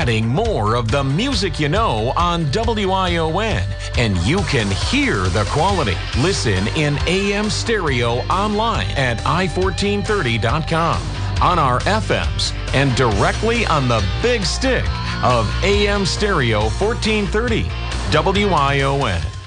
adding more of the music you know on WION, and you can hear the quality. Listen in AM stereo online at i1430.com, on our FMs, and directly on the big stick of AM stereo 1430 WION.